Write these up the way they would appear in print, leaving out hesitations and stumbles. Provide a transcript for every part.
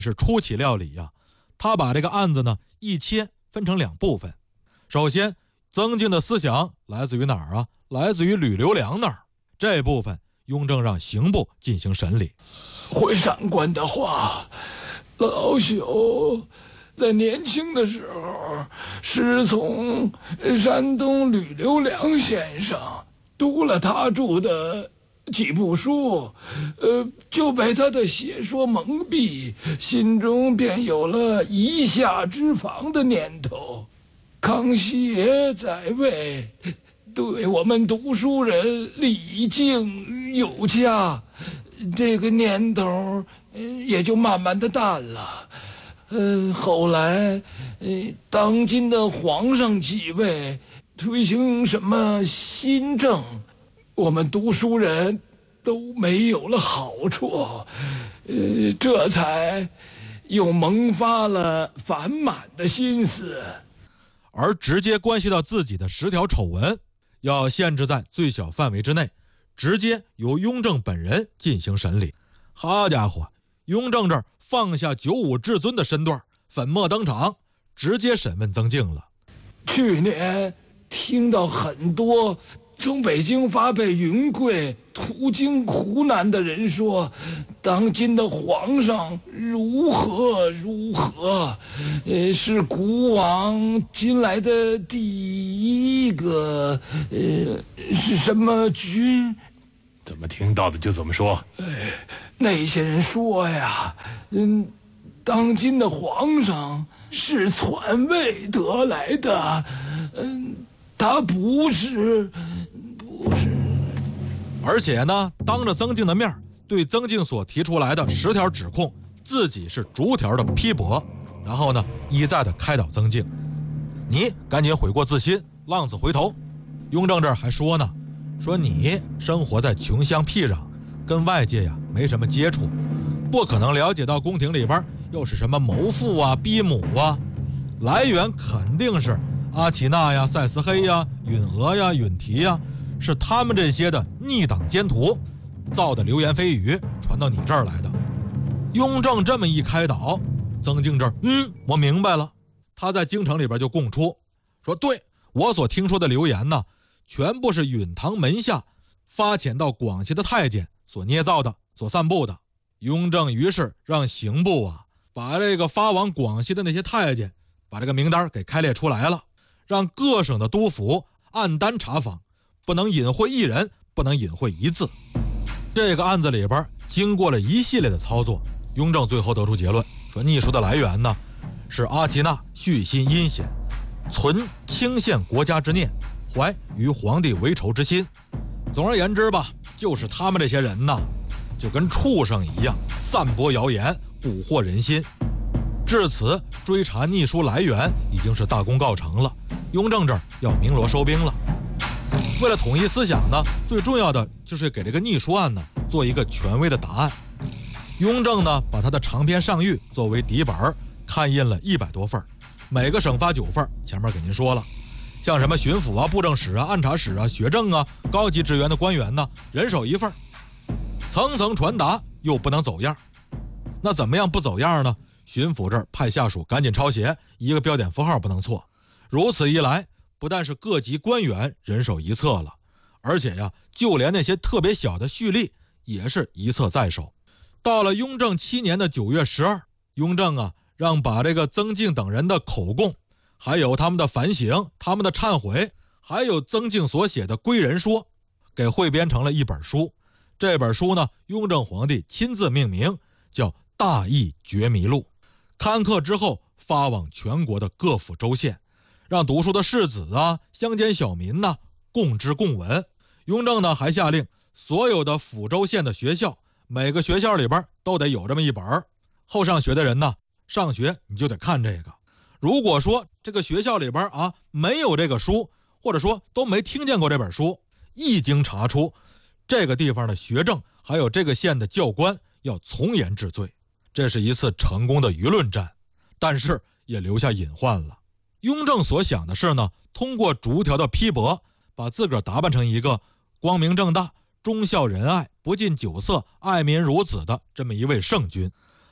是出奇料理呀。他把这个案子呢一切分成2部分。首先，曾静的思想来自于哪儿啊？来自于吕留良那儿。这部分雍正让刑部进行审理。 回上官的话，老朽在年轻的时候师从山东吕留良先生，读了他著的几部书，就被他的写说蒙蔽，心中便有了以下之防的念头。康熙爷在位，对我们读书人礼敬有加，这个念头也就慢慢的淡了。后来当今的皇上继位，推行什么新政，我们读书人都没有了好处，这才又萌发了反满的心思。 而直接关系到自己的10条丑闻，要限制在最小范围之内，直接由雍正本人进行审理。好家伙，雍正这儿放下95至尊的身段，粉墨登场，直接审问曾静了。 去年听到很多从北京发配云贵途经湖南的人说，当今的皇上如何，是古往今来的第一个是什么君？ 怎么听到的就怎么说？ 那些人说呀，当今的皇上是篡位得来的，他不是。 而且呢，当着曾静的面，对曾静所提出来的10条指控，自己是逐条的批驳，然后呢，一再的开导曾静，你赶紧悔过自新，浪子回头。雍正这儿还说呢，说你生活在穷乡僻壤，跟外界呀没什么接触，不可能了解到宫廷里边又是什么谋父啊、逼母啊，来源肯定是阿奇那呀、塞斯黑呀、允娥呀、允提呀，是他们这些的逆党奸徒造的流言蜚语传到你这儿来的。雍正这么一开导，曾静这儿我明白了。他在京城里边就供出，说对，我所听说的流言呢，全部是允堂门下发遣到广西的太监所捏造的、所散布的。雍正于是让刑部啊，把这个发往广西的那些太监，把这个名单给开列出来了，让各省的督府按单查访，不能隐晦一人，不能隐晦一字。这个案子里边经过了一系列的操作，雍正最后得出结论，说逆书的来源呢，是阿奇那蓄心阴险，存倾陷国家之念，怀与皇帝为仇之心。总而言之吧，就是他们这些人呢，就跟畜生一样，散播谣言，蛊惑人心。至此，追查逆书来源已经是大功告成了，雍正这儿要鸣锣收兵了。为了统一思想呢，最重要的就是给这个逆书案呢做一个权威的答案。雍正呢，把他的长篇上谕作为底本，刊印了100多份，每个省发9份，前面给您说了。像什么巡抚啊、布政使啊、按察使啊、学政啊、高级职员的官员呢，人手1份，层层传达，又不能走样。那怎么样不走样呢？巡抚这儿派下属赶紧抄写，一个标点符号不能错。如此一来，不但是各级官员人手一册了，而且呀，就连那些特别小的序例也是一册在手。到了雍正7年的9月12，雍正啊，让把这个曾静等人的口供，还有他们的反省、他们的忏悔，还有曾静所写的归人说，给汇编成了一本书。这本书呢，雍正皇帝亲自命名，叫《大义觉迷录》。刊刻之后，发往全国的各府州县，让读书的士子啊、乡间小民呢共知共闻。雍正呢还下令，所有的府州县的学校，每个学校里边都得有这么一本。后上学的人呢，上学你就得看这个。如果说这个学校里边啊没有这个书，或者说都没听见过这本书，一经查出，这个地方的学政还有这个县的教官要从严治罪。这是一次成功的舆论战，但是也留下隐患了。雍正所想的是呢，通过逐条的批驳，把自个儿打扮成一个光明正大、忠孝仁爱、不近酒色、爱民如子的这么一位圣君。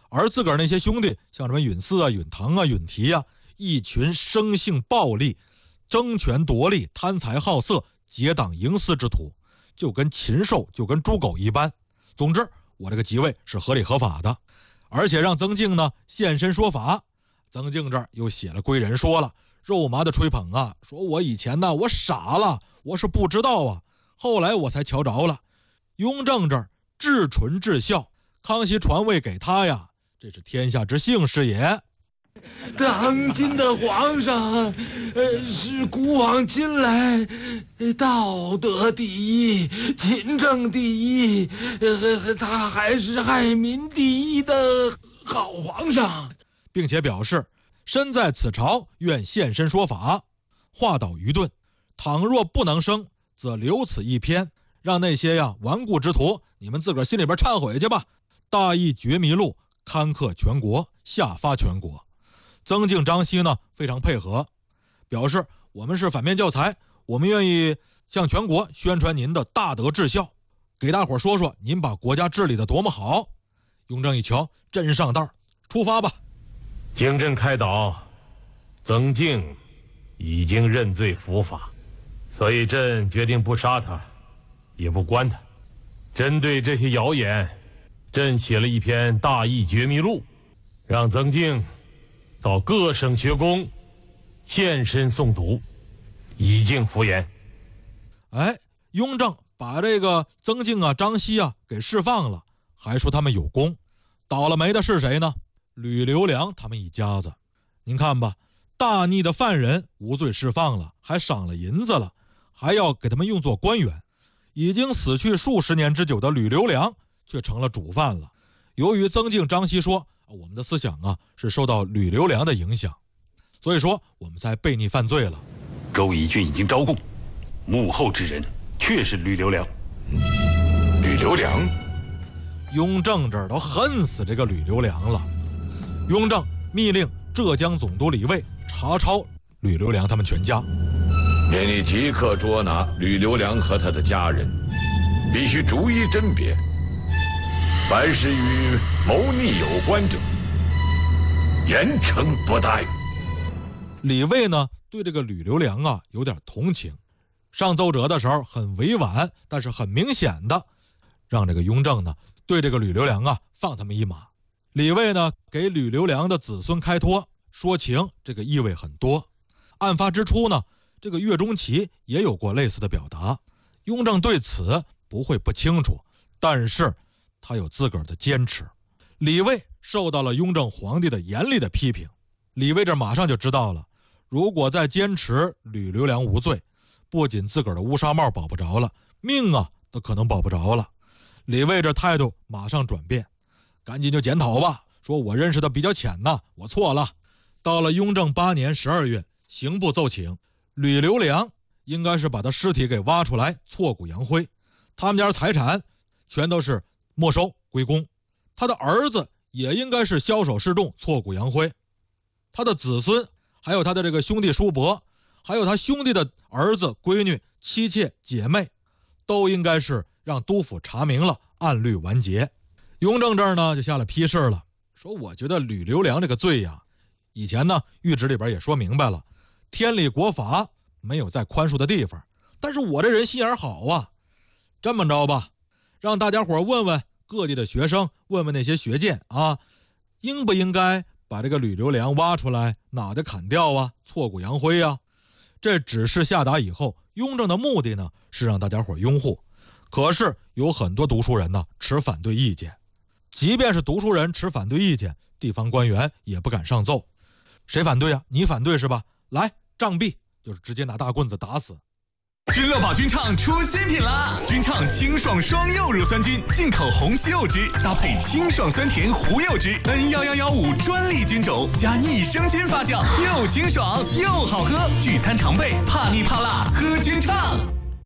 而自个儿那些兄弟，像什么允嗣啊、允堂啊、允提啊，一群生性暴戾、争权夺利、贪财好色、结党营私之徒，就跟禽兽、就跟猪狗一般。总之，我这个即位是合理合法的，而且让曾静呢现身说法。曾静这儿又写了归人说了，肉麻的吹捧啊，说我以前呢我傻了，我是不知道啊，后来我才瞧着了。雍正这儿至纯至孝，康熙传位给他呀，这是天下之幸事也。 当今的皇上，是古往今来道德第一、勤政第一，他还是爱民第一的好皇上， 并且表示身在此朝，愿现身说法，话倒愚钝。倘若不能生，则留此一篇，让那些顽固之徒，你们自个儿心里边忏悔去吧。大义绝迷路，刊刻全国，下发全国。曾静、张熙呢非常配合，表示我们是反面教材，我们愿意向全国宣传您的大德至孝，给大伙说说您把国家治理的多么好。雍正一瞧，真上道，出发吧。 经朕开导，曾静已经认罪伏法，所以朕决定不杀他，也不关他。针对这些谣言，朕写了一篇《大义觉迷录》，让曾静到各省学宫现身诵读，以敬服言。 雍正把这个曾静啊、张熙啊给释放了，还说他们有功。倒了霉的是谁呢？吕留良他们一家子。您看吧，大逆的犯人无罪释放了，还赏了银子了，还要给他们用作官员。已经死去数十年之久的吕留良却成了主犯了。由于曾静、张熙说我们的思想啊是受到吕留良的影响，所以说我们才悖逆犯罪了。 周仪军已经招供，幕后之人确是吕留良。 吕留良， 雍正这儿都恨死这个吕留良了。雍正密令浙江总督李卫查抄吕留良他们全家， 免你即刻捉拿吕留良和他的家人，必须逐一甄别。凡是与谋逆有关者，严惩不贷。 李卫呢对这个吕留良啊有点同情，上奏折的时候很委婉，但是很明显的让这个雍正呢对这个吕留良啊放他们一马。李卫呢给吕留良的子孙开脱说情，这个意味很多。案发之初呢，这个岳钟琪也有过类似的表达，雍正对此不会不清楚，但是他有自个儿的坚持。李卫受到了雍正皇帝的严厉的批评，李卫这马上就知道了，如果再坚持吕留良无罪，不仅自个儿的乌纱帽保不着了，命啊都可能保不着了。李卫这态度马上转变，赶紧就检讨吧，说我认识的比较浅呐，我错了。到了雍正8年12月，刑部奏请吕留良应该是把他尸体给挖出来挫骨扬灰，他们家财产全都是没收归公，他的儿子也应该是枭首示众挫骨扬灰，他的子孙还有他的这个兄弟叔伯，还有他兄弟的儿子闺女妻妾姐妹，都应该是让督府查明了，按律完结。雍正这儿呢就下了批示了，说我觉得吕留良这个罪呀，以前呢谕旨里边也说明白了，天理国法没有再宽恕的地方，但是我这人心眼好啊，这么着吧，让大家伙问问各地的学生，问问那些学监啊，应不应该把这个吕留良挖出来脑袋砍掉啊，挫骨扬灰啊。这指示下达以后，雍正的目的呢是让大家伙拥护，可是有很多读书人呢持反对意见，即便是读书人持反对意见，地方官员也不敢上奏。谁反对啊？你反对是吧？来，杖毙，就是直接拿大棍子打死。 君乐宝菌畅出新品啦！菌畅清爽双柚乳酸菌，进口红西柚汁搭配清爽酸甜胡柚汁，N1115专利菌种加益生菌发酵，又清爽又好喝。聚餐常备，怕腻怕辣喝菌畅。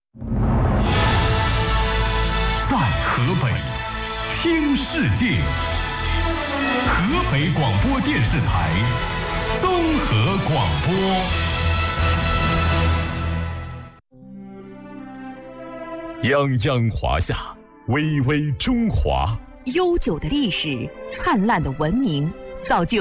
在河北听世界，河北广播电视台综合广播。泱泱华夏，巍巍中华， 悠久的历史、灿烂的文明，造就